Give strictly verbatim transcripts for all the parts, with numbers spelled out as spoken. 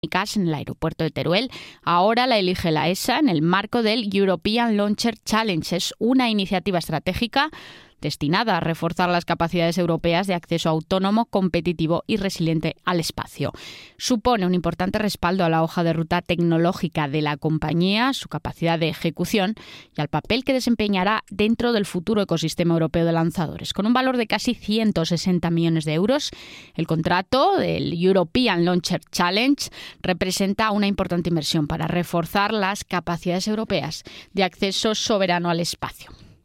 en el aeropuerto de Teruel. Ahora la elige la E S A en el marco del European Launcher Challenge. Es una iniciativa estratégica destinada a reforzar las capacidades europeas de acceso autónomo, competitivo y resiliente al espacio. Supone un importante respaldo a la hoja de ruta tecnológica de la compañía, su capacidad de ejecución y al papel que desempeñará dentro del futuro ecosistema europeo de lanzadores. Con un valor de casi ciento sesenta millones de euros, el contrato del European Launcher Challenge representa una importante inversión para reforzar las capacidades europeas de acceso soberano al espacio.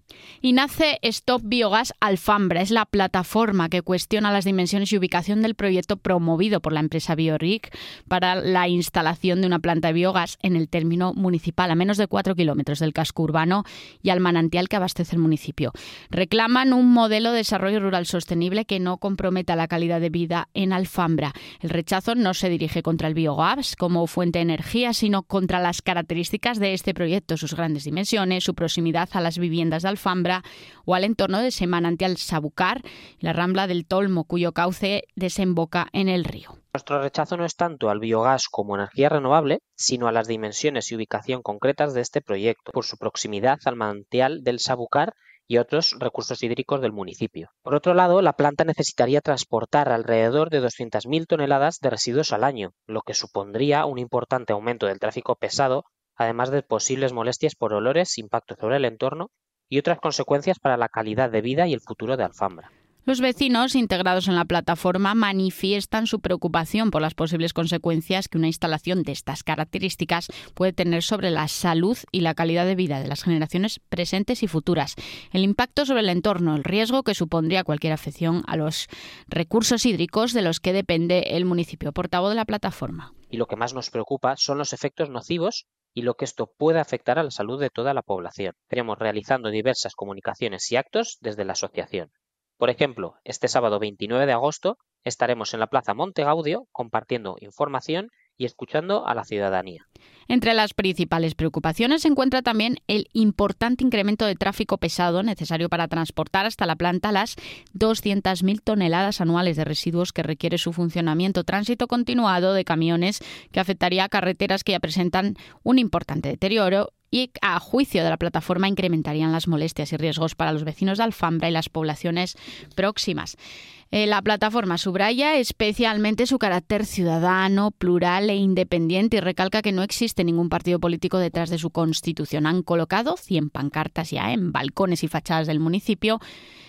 Y nace Stop Biogas Alfambra. Es la plataforma que cuestiona las dimensiones y ubicación del proyecto promovido por la empresa Biorric para la instalación de una planta de biogás en el término municipal, a menos de cuatro kilómetros del casco urbano y al manantial que abastece el municipio. Reclaman un modelo de desarrollo rural sostenible que no comprometa la calidad de vida en Alfambra. El rechazo no se dirige contra el biogás como fuente de energía, sino contra las características de este proyecto, sus grandes dimensiones, su proximidad a las viviendas de Alfambra o al entorno de ese manantial Sabucar, la rambla del Tolmo, cuyo cauce desemboca en el río. Nuestro rechazo no es tanto al biogás como energía renovable, sino a las dimensiones y ubicación concretas de este proyecto, por su proximidad al manantial del Sabucar y otros recursos hídricos del municipio. Por otro lado, la planta necesitaría transportar alrededor de doscientas mil toneladas de residuos al año, lo que supondría un importante aumento del tráfico pesado, además de posibles molestias por olores, impacto sobre el entorno y otras consecuencias para la calidad de vida y el futuro de Alfambra. Los vecinos integrados en la plataforma manifiestan su preocupación por las posibles consecuencias que una instalación de estas características puede tener sobre la salud y la calidad de vida de las generaciones presentes y futuras, el impacto sobre el entorno, el riesgo que supondría cualquier afección a los recursos hídricos de los que depende el municipio. Portavoz de la plataforma. Y lo que más nos preocupa son los efectos nocivos y lo que esto puede afectar a la salud de toda la población. Estaremos realizando diversas comunicaciones y actos desde la asociación. Por ejemplo, este sábado veintinueve de agosto estaremos en la Plaza Monte Gaudio compartiendo información y escuchando a la ciudadanía. Entre las principales preocupaciones se encuentra también el importante incremento de tráfico pesado necesario para transportar hasta la planta las doscientas mil toneladas anuales de residuos que requiere su funcionamiento, tránsito continuado de camiones que afectaría a carreteras que ya presentan un importante deterioro y, a juicio de la plataforma, incrementarían las molestias y riesgos para los vecinos de Alfambra y las poblaciones próximas. Eh, la plataforma subraya especialmente su carácter ciudadano, plural e independiente y recalca que no existe ningún partido político detrás de su constitución. Han colocado cien pancartas ya en balcones y fachadas del municipio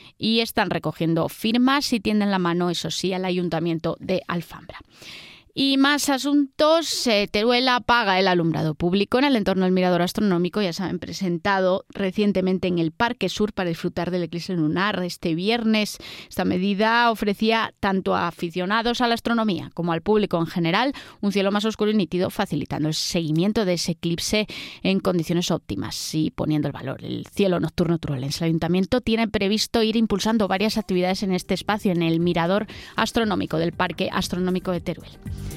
y están recogiendo firmas y tienden la mano, eso sí, al Ayuntamiento de Alfambra. Y más asuntos. Eh, Teruel apaga el alumbrado público en el entorno del mirador astronómico. Ya se han presentado recientemente en el Parque Sur para disfrutar del eclipse lunar este viernes. Esta medida ofrecía tanto a aficionados a la astronomía como al público en general un cielo más oscuro y nítido, facilitando el seguimiento de ese eclipse en condiciones óptimas y poniendo el valor el cielo nocturno turolense. El Ayuntamiento tiene previsto ir impulsando varias actividades en este espacio, en el mirador astronómico del Parque Astronómico de Teruel.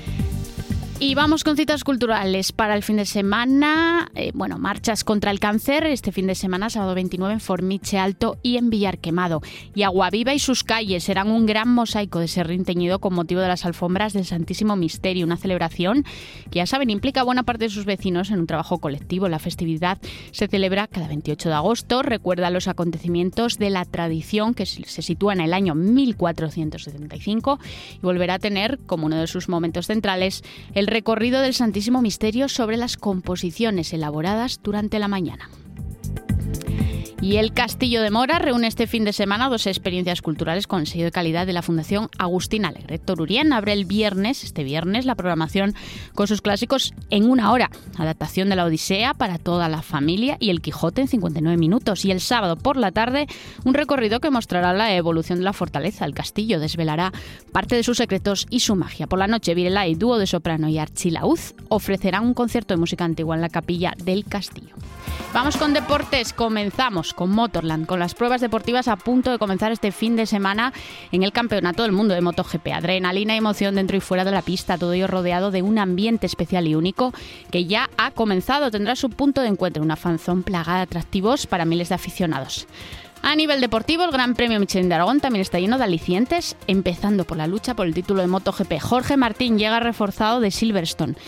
Y vamos con citas culturales para el fin de semana. Eh, bueno, marchas contra el cáncer este fin de semana, sábado veintinueve en Formiche Alto y en Villar Quemado. Y Aguaviva y sus calles serán un gran mosaico de serrín teñido con motivo de las alfombras del Santísimo Misterio, una celebración que, ya saben, implica a buena parte de sus vecinos en un trabajo colectivo. La festividad se celebra cada veintiocho de agosto, recuerda los acontecimientos de la tradición que se sitúa en el año mil cuatrocientos setenta y cinco y volverá a tener como uno de sus momentos centrales el recorrido del Santísimo Misterio sobre las composiciones elaboradas durante la mañana. Y el Castillo de Mora reúne este fin de semana dos experiencias culturales con el sello de calidad de la Fundación Agustín Alegre. Héctor Urien abre el viernes, este viernes, la programación con sus clásicos en una hora. Adaptación de la Odisea para toda la familia y El Quijote en cincuenta y nueve minutos. Y el sábado por la tarde, un recorrido que mostrará la evolución de la fortaleza. El castillo desvelará parte de sus secretos y su magia. Por la noche, Virelai, dúo de soprano y archilaúz ofrecerán un concierto de música antigua en la capilla del castillo. Vamos con deportes, comenzamos con Motorland, con las pruebas deportivas a punto de comenzar este fin de semana en el Campeonato del Mundo de MotoGP. Adrenalina y emoción dentro y fuera de la pista, todo ello rodeado de un ambiente especial y único que ya ha comenzado, tendrá su punto de encuentro, una fanzón plagada de atractivos para miles de aficionados. A nivel deportivo, el Gran Premio Michelin de Aragón también está lleno de alicientes, empezando por la lucha por el título de MotoGP. Jorge Martín llega reforzado de Silverstone